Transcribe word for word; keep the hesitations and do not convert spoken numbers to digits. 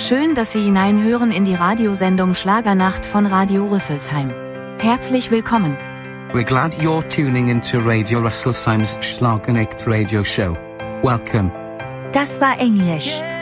Schön, dass Sie hineinhören in die Radiosendung Schlagernacht von Radio Rüsselsheim. Herzlich willkommen. We're glad you're tuning into Radio Rüsselsheim's Schlagernacht radio show. Welcome. Das war Englisch.